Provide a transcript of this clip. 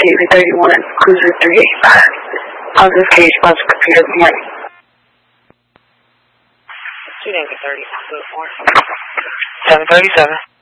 KV31, Cruiser 385. Positive cage bus computer this morning. Student 30, 737.